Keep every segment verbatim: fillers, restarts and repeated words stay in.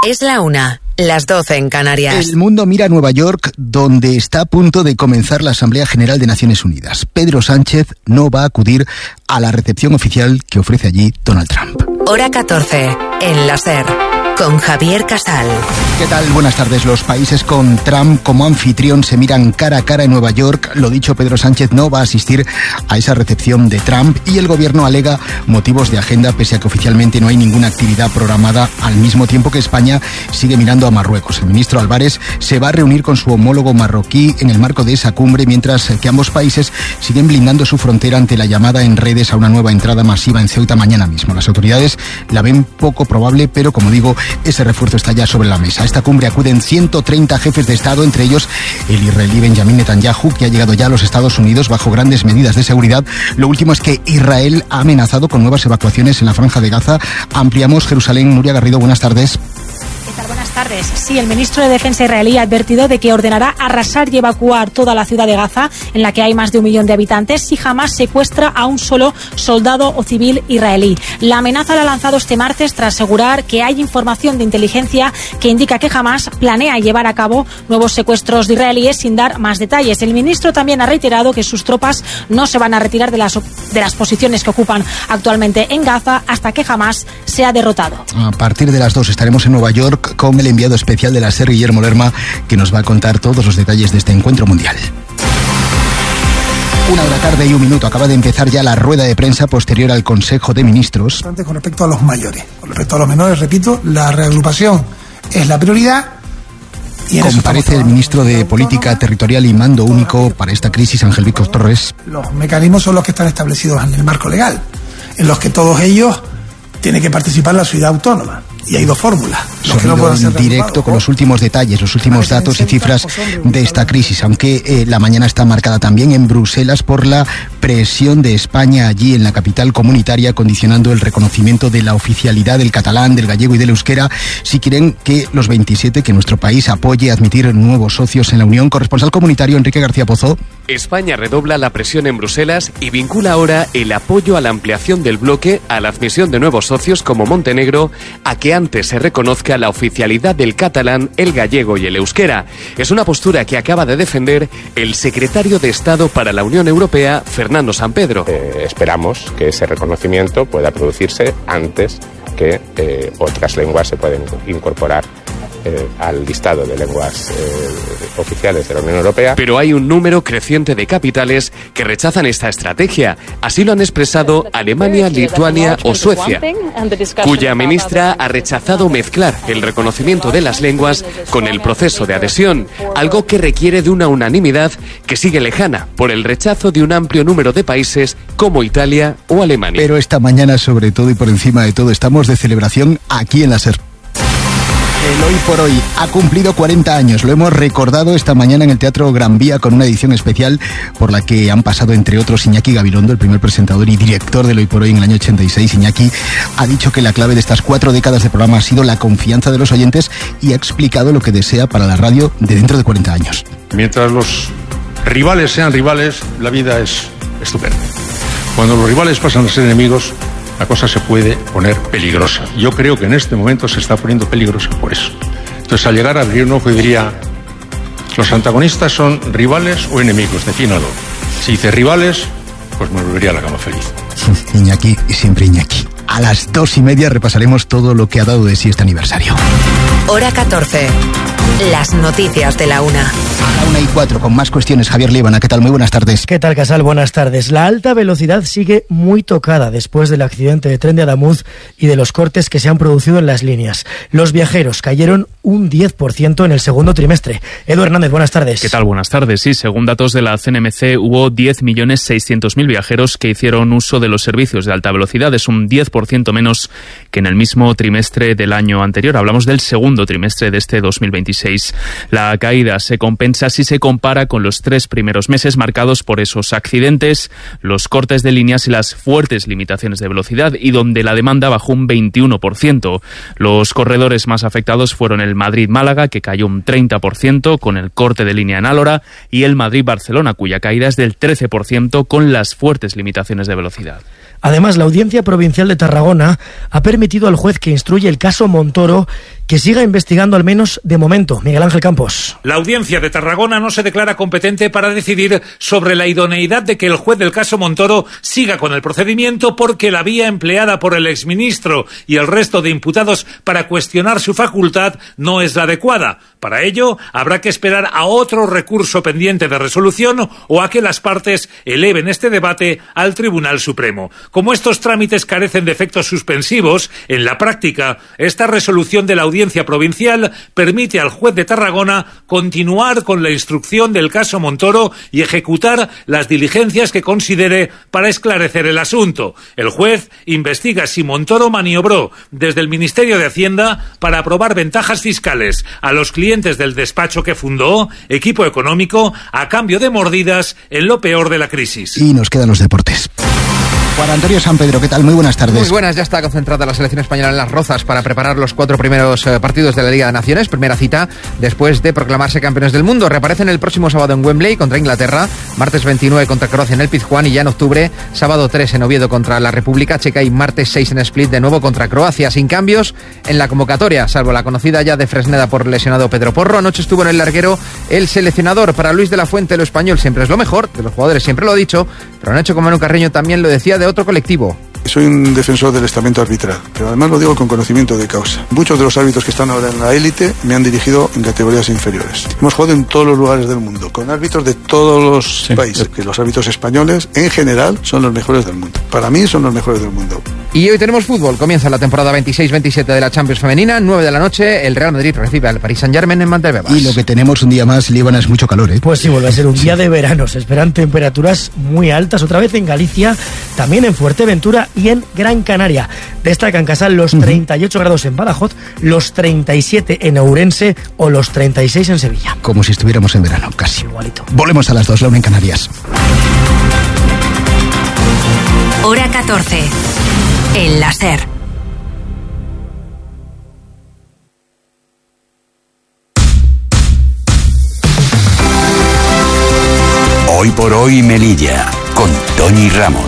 Es la una, las doce en Canarias. El mundo mira a Nueva York, donde está a punto de comenzar la Asamblea General de Naciones Unidas. Pedro Sánchez no va a acudir a la recepción oficial que ofrece allí Donald Trump. Hora catorce, en la SER, con Javier Casal. ¿Qué tal? Buenas tardes. Los países con Trump como anfitrión se miran cara a cara en Nueva York. Lo dicho, Pedro Sánchez no va a asistir a esa recepción de Trump y el gobierno alega motivos de agenda, pese a que oficialmente no hay ninguna actividad programada, al mismo tiempo que España sigue mirando a Marruecos. El ministro Álvarez se va a reunir con su homólogo marroquí en el marco de esa cumbre, mientras que ambos países siguen blindando su frontera ante la llamada en redes a una nueva entrada masiva en Ceuta mañana mismo. Las autoridades la ven poco probable, pero como digo, ese refuerzo está ya sobre la mesa. A esta cumbre acuden ciento treinta jefes de Estado, entre ellos el israelí Benjamin Netanyahu, que ha llegado ya a los Estados Unidos bajo grandes medidas de seguridad. Lo último es que Israel ha amenazado con nuevas evacuaciones en la Franja de Gaza. Ampliamos Jerusalén. Nuria Garrido, buenas tardes. Buenas tardes. Sí, el ministro de Defensa israelí ha advertido de que ordenará arrasar y evacuar toda la ciudad de Gaza, en la que hay más de un millón de habitantes, si jamás secuestra a un solo soldado o civil israelí. La amenaza la ha lanzado este martes tras asegurar que hay información de inteligencia que indica que Hamás planea llevar a cabo nuevos secuestros de israelíes sin dar más detalles. El ministro también ha reiterado que sus tropas no se van a retirar de las, de las posiciones que ocupan actualmente en Gaza hasta que Hamás sea derrotado. A partir de las dos estaremos en Nueva York con el enviado especial de la SER, Guillermo Lerma, que nos va a contar todos los detalles de este encuentro mundial. Una de la tarde y un minuto. Acaba de empezar ya la rueda de prensa posterior al Consejo de Ministros. Con respecto a los mayores, con respecto a los menores, repito, la reagrupación es la prioridad. Y comparece el ministro de Política Territorial y Mando Único para esta crisis, Ángel Víctor Torres. Los mecanismos son los que están establecidos en el marco legal, en los que todos ellos tienen que participar la ciudad autónoma. Y hay dos fórmulas. Sonido no en directo con los últimos detalles, los últimos datos y cifras de esta crisis, aunque eh, la mañana está marcada también en Bruselas por la presión de España allí en la capital comunitaria, condicionando el reconocimiento de la oficialidad del catalán, del gallego y del euskera, si quieren que los veintisiete, que nuestro país apoye admitir nuevos socios en la Unión. Corresponsal comunitario Enrique García Pozo. España redobla la presión en Bruselas y vincula ahora el apoyo a la ampliación del bloque a la admisión de nuevos socios como Montenegro, a que antes se reconozca la oficialidad del catalán, el gallego y el euskera. Es una postura que acaba de defender el secretario de Estado para la Unión Europea, Fernando Sampedro. Eh, esperamos que ese reconocimiento pueda producirse antes que eh, otras lenguas se pueden incorporar Eh, al listado de lenguas eh, oficiales de la Unión Europea. Pero hay un número creciente de capitales que rechazan esta estrategia. Así lo han expresado Alemania, Lituania o Suecia, cuya ministra ha rechazado mezclar el reconocimiento de las lenguas con el proceso de adhesión, algo que requiere de una unanimidad que sigue lejana por el rechazo de un amplio número de países como Italia o Alemania. Pero esta mañana, sobre todo y por encima de todo, estamos de celebración aquí en la SER. El Hoy por Hoy ha cumplido cuarenta años. Lo hemos recordado esta mañana en el Teatro Gran Vía con una edición especial por la que han pasado, entre otros, Iñaki Gabilondo, el primer presentador y director del Hoy por Hoy en el año ochenta y seis. Iñaki ha dicho que la clave de estas cuatro décadas de programa ha sido la confianza de los oyentes y ha explicado lo que desea para la radio de dentro de cuarenta años. Mientras los rivales sean rivales, la vida es estupenda. Cuando los rivales pasan a ser enemigos, la cosa se puede poner peligrosa. Yo creo que en este momento se está poniendo peligrosa por eso. Entonces, al llegar a abrir un ojo, yo diría, ¿los antagonistas son rivales o enemigos? Defínalo. Si dice rivales, pues me volvería a la cama feliz. Iñaki y siempre Iñaki. A las dos y media repasaremos todo lo que ha dado de sí este aniversario. Hora catorce. Las noticias de la una. A la una y cuatro, con más cuestiones. Javier Líbana, ¿qué tal? Muy buenas tardes. ¿Qué tal, Casal? Buenas tardes. La alta velocidad sigue muy tocada después del accidente de tren de Adamuz y de los cortes que se han producido en las líneas. Los viajeros cayeron un diez por ciento en el segundo trimestre. Edu Hernández, buenas tardes. ¿Qué tal? Buenas tardes. Sí, según datos de la C N M C, hubo diez millones seiscientos mil viajeros que hicieron uso de los servicios de alta velocidad. Es un diez por ciento menos que en el mismo trimestre del año anterior. Hablamos del segundo trimestre de este dos mil veintiséis. La caída se compensa si se compara con los tres primeros meses marcados por esos accidentes, los cortes de líneas y las fuertes limitaciones de velocidad, y donde la demanda bajó un veintiuno por ciento. Los corredores más afectados fueron el Madrid-Málaga, que cayó un treinta por ciento con el corte de línea en Álora, y el Madrid-Barcelona, cuya caída es del trece por ciento con las fuertes limitaciones de velocidad. Además, la Audiencia Provincial de Tarragona ha permitido al juez que instruye el caso Montoro que siga investigando al menos de momento. Miguel Ángel Campos. La audiencia de Tarragona no se declara competente para decidir sobre la idoneidad de que el juez del caso Montoro siga con el procedimiento, porque la vía empleada por el exministro y el resto de imputados para cuestionar su facultad no es la adecuada. Para ello, habrá que esperar a otro recurso pendiente de resolución o a que las partes eleven este debate al Tribunal Supremo. Como estos trámites carecen de efectos suspensivos, en la práctica, esta resolución de la Audiencia Provincial permite al juez de Tarragona continuar con la instrucción del caso Montoro y ejecutar las diligencias que considere para esclarecer el asunto. El juez investiga si Montoro maniobró desde el Ministerio de Hacienda para aprobar ventajas fiscales a los clientes del despacho que fundó, Equipo Económico, a cambio de mordidas en lo peor de la crisis. Y nos quedan los deportes. Juan Antonio San Pedro, ¿qué tal? Muy buenas tardes. Muy buenas, ya está concentrada la selección española en Las Rozas para preparar los cuatro primeros eh, partidos de la Liga de Naciones. Primera cita después de proclamarse campeones del mundo. Reaparecen el próximo sábado en Wembley contra Inglaterra, martes veintinueve contra Croacia en el Pizjuán y ya en octubre, sábado tres en Oviedo contra la República Checa y martes seis en Split de nuevo contra Croacia. Sin cambios en la convocatoria, salvo la conocida ya de Fresneda por lesionado Pedro Porro. Anoche estuvo en el larguero el seleccionador. Para Luis de la Fuente, lo español siempre es lo mejor, de los jugadores siempre lo ha dicho, pero Nacho Comano Carreño también lo decía de otro colectivo. Soy un defensor del estamento arbitral, pero además lo digo con conocimiento de causa. Muchos de los árbitros que están ahora en la élite me han dirigido en categorías inferiores. Hemos jugado en todos los lugares del mundo, con árbitros de todos los sí. países. Que los árbitros españoles, en general, son los mejores del mundo. Para mí, son los mejores del mundo. Y hoy tenemos fútbol. Comienza la temporada veintiséis veintisiete de la Champions Femenina. nueve de la noche, el Real Madrid recibe al Paris Saint-Germain en Mantebebas. Y lo que tenemos un día más, Líbana, es mucho calor, ¿eh? Pues sí, vuelve a ser un día de verano. Se esperan temperaturas muy altas, otra vez en Galicia, también en Fuerteventura y en Gran Canaria. Destacan Casal los treinta y ocho uh-huh. grados en Badajoz, los treinta y siete en Ourense o los treinta y seis en Sevilla. Como si estuviéramos en verano, casi. Igualito. Volvemos a las dos, la una en Canarias. Hora catorce. En la SER. Hoy por hoy Melilla, con Tony Ramos.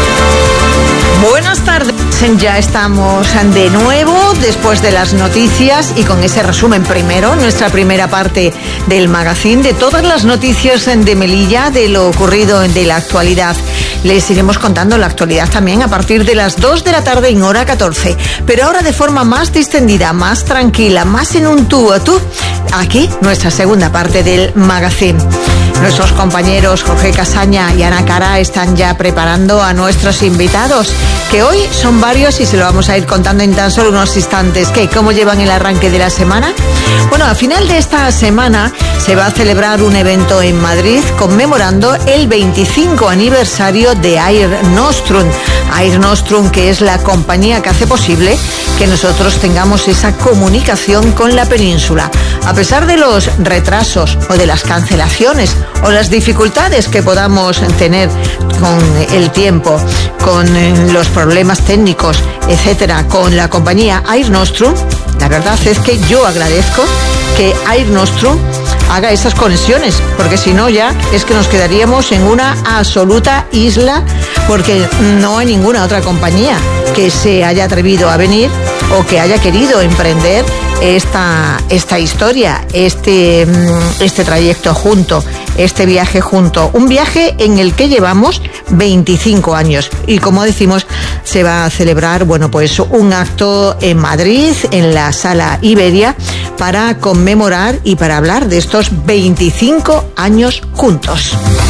Buenas tardes, ya estamos de nuevo después de las noticias y con ese resumen primero, nuestra primera parte del magazine, de todas las noticias de Melilla, de lo ocurrido de la actualidad. Les iremos contando la actualidad también a partir de las dos de la tarde en hora catorce, pero ahora de forma más distendida, más tranquila, más en un tú a tú. Aquí nuestra segunda parte del magazine. Nuestros compañeros Jorge Casaña y Ana Cara están ya preparando a nuestros invitados, que hoy son varios y se lo vamos a ir contando en tan solo unos instantes. ¿Qué? ¿Cómo llevan el arranque de la semana? Bueno, a final de esta semana se va a celebrar un evento en Madrid conmemorando el veinticinco aniversario de Air Nostrum. Air Nostrum, que es la compañía que hace posible que nosotros tengamos esa comunicación con la península. A pesar de los retrasos o de las cancelaciones o las dificultades que podamos tener con el tiempo, con los problemas técnicos, etcétera, con la compañía Air Nostrum, la verdad es que yo agradezco que Air Nostrum haga esas conexiones, porque si no ya es que nos quedaríamos en una absoluta isla, porque no hay ninguna otra compañía que se haya atrevido a venir o que haya querido emprender esta, esta historia, este, este trayecto junto, este viaje junto, un viaje en el que llevamos veinticinco años y, como decimos, se va a celebrar, bueno, pues un acto en Madrid, en la Sala Iberia, para conmemorar y para hablar de estos veinticinco años juntos.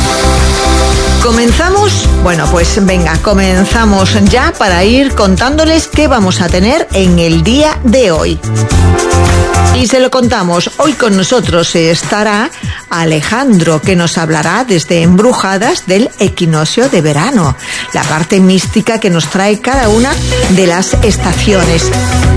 ¿Comenzamos? Bueno, pues venga, comenzamos ya para ir contándoles qué vamos a tener en el día de hoy. Y se lo contamos, hoy con nosotros estará Alejandro, que nos hablará desde Embrujadas del equinoccio de verano, la parte mística que nos trae cada una de las estaciones.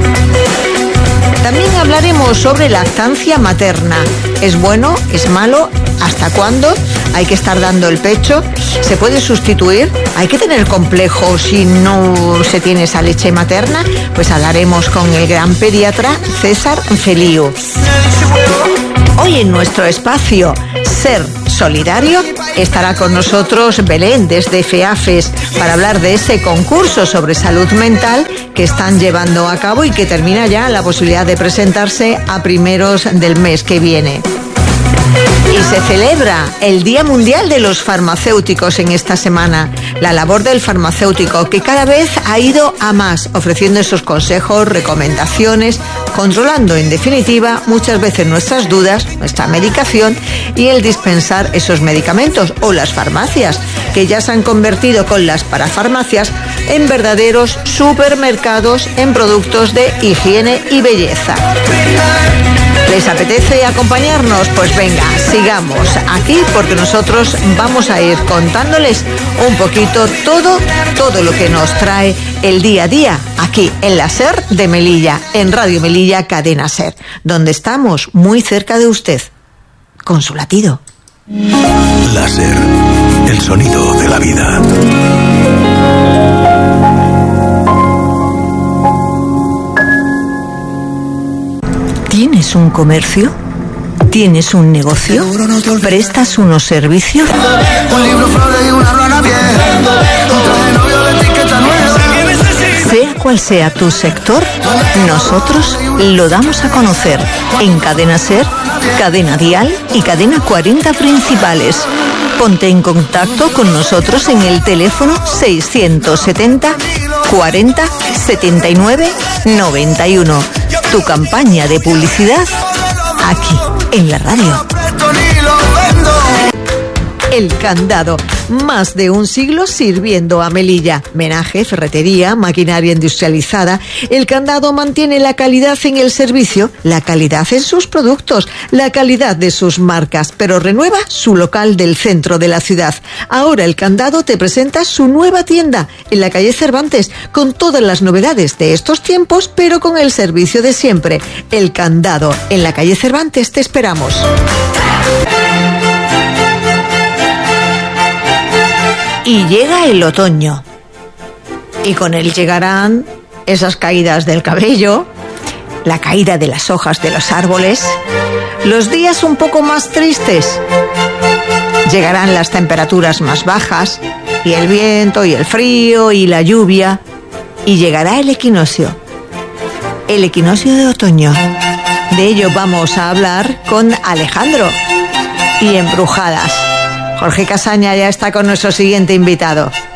También hablaremos sobre lactancia materna. ¿Es bueno? ¿Es malo? ¿Hasta cuándo hay que estar dando el pecho? ¿Se puede sustituir? ¿Hay que tener complejo si no se tiene esa leche materna? Pues hablaremos con el gran pediatra César Feliu. Hoy en nuestro espacio Ser solidario? Estará con nosotros Belén desde FEAFES para hablar de ese concurso sobre salud mental que están llevando a cabo y que termina ya la posibilidad de presentarse a primeros del mes que viene. Y se celebra el Día Mundial de los Farmacéuticos en esta semana. La labor del farmacéutico, que cada vez ha ido a más, ofreciendo esos consejos, recomendaciones, controlando en definitiva muchas veces nuestras dudas, nuestra medicación y el dispensar esos medicamentos, o las farmacias, que ya se han convertido con las parafarmacias en verdaderos supermercados en productos de higiene y belleza. ¿Les apetece acompañarnos? Pues venga, sigamos aquí, porque nosotros vamos a ir contándoles un poquito todo, todo lo que nos trae el día a día aquí en la SER de Melilla, en Radio Melilla Cadena SER, donde estamos muy cerca de usted, con su latido. La SER, el sonido de la vida. ¿Tienes un comercio? ¿Tienes un negocio? ¿Prestas unos servicios? Sea cual sea tu sector, nosotros lo damos a conocer en Cadena SER, Cadena Dial y Cadena cuarenta Principales. Ponte en contacto con nosotros en el teléfono seiscientos setenta cuarenta setenta y nueve noventa y uno. Tu campaña de publicidad aquí en la radio. El Candado, más de un siglo sirviendo a Melilla. Menaje, ferretería, maquinaria industrializada. El Candado mantiene la calidad en el servicio, la calidad en sus productos, la calidad de sus marcas, pero renueva su local del centro de la ciudad. Ahora El Candado te presenta su nueva tienda en la calle Cervantes, con todas las novedades de estos tiempos, pero con el servicio de siempre. El Candado, en la calle Cervantes, te esperamos. Y llega el otoño, y con él llegarán esas caídas del cabello, la caída de las hojas de los árboles, los días un poco más tristes. Llegarán las temperaturas más bajas, y el viento, y el frío, y la lluvia, y llegará el equinoccio, el equinoccio de otoño. De ello vamos a hablar con Alejandro y Embrujadas. Jorge Casaña ya está con nuestro siguiente invitado.